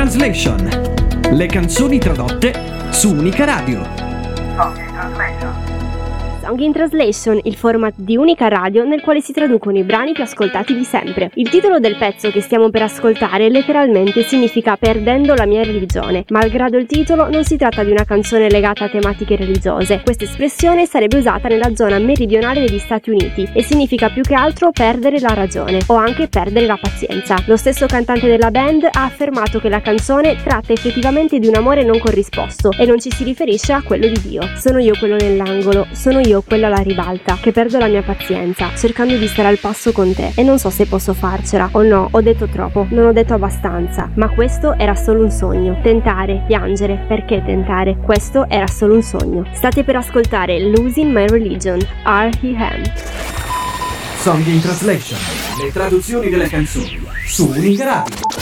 Translation. Le canzoni tradotte su Unica Radio. Song in Translation, il format di Unica Radio nel quale si traducono i brani più ascoltati di sempre. Il titolo del pezzo che stiamo per ascoltare letteralmente significa "perdendo la mia religione". Malgrado il titolo, non si tratta di una canzone legata a tematiche religiose. Questa espressione sarebbe usata nella zona meridionale degli Stati Uniti e significa più che altro perdere la ragione o anche perdere la pazienza. Lo stesso cantante della band ha affermato che la canzone tratta effettivamente di un amore non corrisposto e non ci si riferisce a quello di Dio. Sono io quello nell'angolo, sono io quella alla ribalta, che perdo la mia pazienza, cercando di stare al passo con te e non so se posso farcela o no, ho detto troppo, non ho detto abbastanza, ma questo era solo un sogno. Tentare, piangere, perché tentare? Questo era solo un sogno. State per ascoltare Losing My Religion, R.E.M. Song in Translation. Le traduzioni delle canzoni su Unica Radio.